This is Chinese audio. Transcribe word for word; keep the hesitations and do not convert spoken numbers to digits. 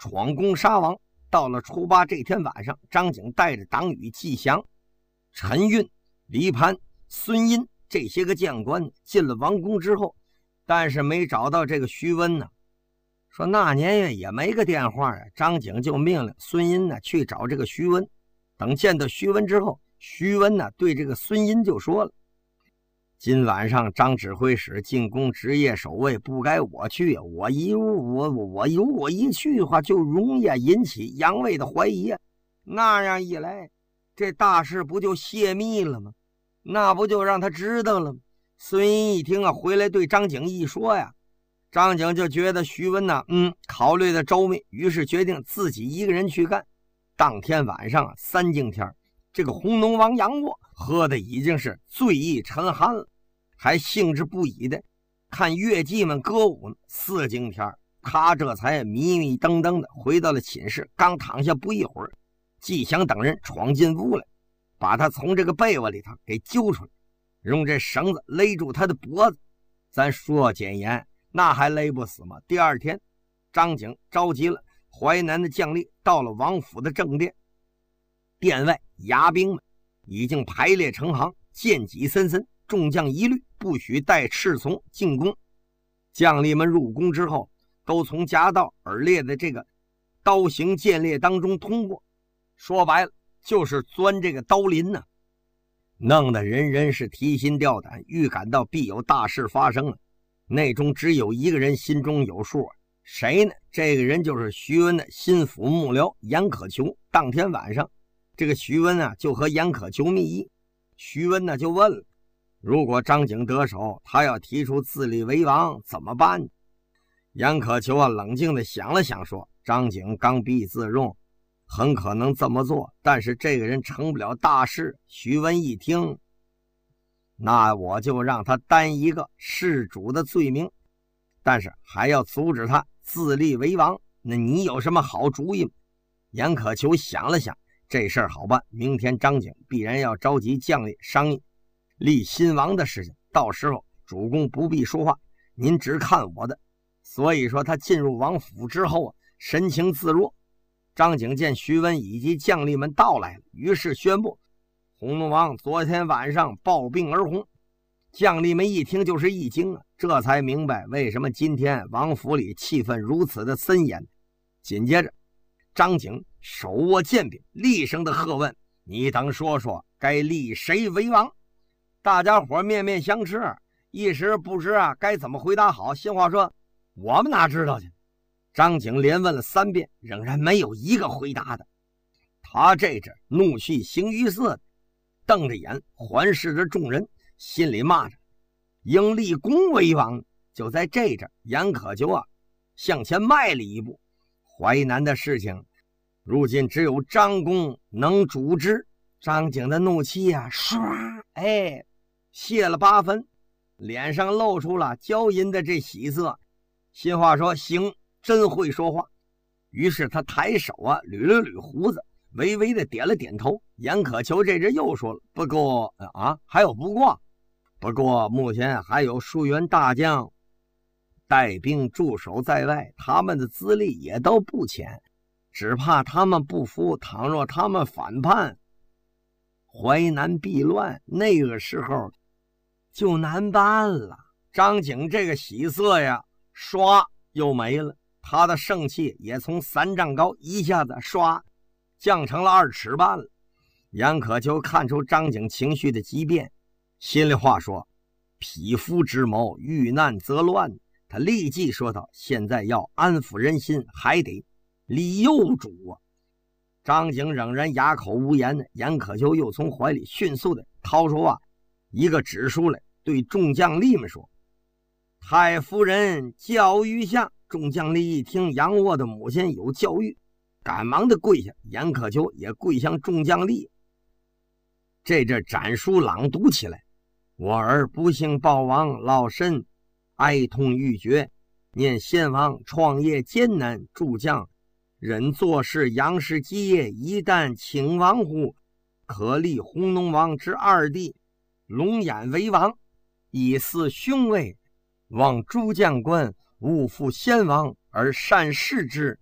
闯宫杀王。到了初八这天晚上，张景带着党羽纪祥、陈运、黎盘、孙殷这些个将官进了王宫之后，但是没找到这个徐温呢。说那年月也没个电话啊，张景就命令孙殷呢去找这个徐温。等见到徐温之后，徐温呢对这个孙殷就说了：今晚上张指挥使进宫值夜守卫，不该我去，我一我我如果一去的话，就容易引起杨卫的怀疑啊。那样一来，这大事不就泄密了吗？那不就让他知道了吗？孙殷一听啊，回来对张景一说呀，张景就觉得徐温呢，嗯，考虑的周密，于是决定自己一个人去干。当天晚上啊，三更天，这个红龙王杨过喝的已经是醉意沉酣了，还兴致不已的看乐伎们歌舞呢。四更天，他这才迷迷瞪瞪的回到了寝室。刚躺下不一会儿，纪祥等人闯进屋来，把他从这个被窝里头给揪出来，用这绳子勒住他的脖子。咱说简言，那还勒不死吗？第二天，张景召集了淮南的将领，到了王府的正殿。殿外牙兵们已经排列成行，剑戟森森，众将一律不许带侍从进宫。将领们入宫之后，都从夹道而列的这个刀行剑列当中通过，说白了就是钻这个刀林呢、啊，弄得人人是提心吊胆，预感到必有大事发生了。内中只有一个人心中有数，谁呢？这个人就是徐温的心腹幕僚严可求。当天晚上，这个徐温啊就和严可求密议。徐温呢就问了，如果张景得手，他要提出自立为王怎么办？严可求啊冷静地想了想说，张景刚愎自用，很可能这么做，但是这个人成不了大事。徐温一听，那我就让他担一个弑主的罪名，但是还要阻止他自立为王。那你有什么好主意吗？严可求想了想，这事儿好办，明天张景必然要召集将领商议立新王的事情，到时候主公不必说话，您只看我的。所以说他进入王府之后啊，神情自若。张景见徐温以及将领们到来了，于是宣布红龙王昨天晚上暴病而红。将领们一听就是一惊啊，这才明白为什么今天王府里气氛如此的森严。紧接着张景手握剑柄，厉声的喝问，你等说说该立谁为王？大家伙面面相视，一时不知啊该怎么回答好。新话说，我们哪知道去？张景连问了三遍，仍然没有一个回答的。他这阵怒气形于色，瞪着眼环视着众人，心里骂着应立公为王。就在这阵，严可求啊向前迈了一步。淮南的事情如今只有张公能主之。张景的怒气啊唰哎泄了八分，脸上露出了娇淫的这喜色。新话说，行，真会说话。于是他抬手啊捋了捋胡子，微微的点了点头。严可求这人又说了，不过啊还有不过不过目前还有数员大将带兵驻守在外，他们的资历也都不浅，只怕他们不服，倘若他们反叛，淮南必乱，那个时候就难办了。张景这个喜色呀唰又没了，他的盛气也从三丈高一下子唰降成了二尺半了。严可求看出张景情绪的急变，心里话说，匹夫之谋，遇难则乱。他立即说道，现在要安抚人心，还得立幼主啊。张景仍然哑口无言呢。严可求又从怀里迅速的掏出啊一个纸书来，对众将吏们说，太夫人教育下。众将吏一听杨沃的母亲有教育，赶忙的跪下，严可求也跪向众将吏。这阵展书朗读起来，我儿不幸暴亡，老身哀痛欲绝，念先王创业艰难，诸将忍做事杨氏基业，一旦请王乎，可立红龙王之二弟龙眼为王，以嗣兄位，望诸将官勿负先王而善事之，